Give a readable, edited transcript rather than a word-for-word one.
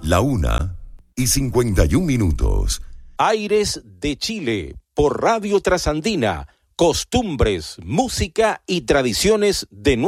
1:51. Aires de Chile, por Radio Trasandina, costumbres, música y tradiciones de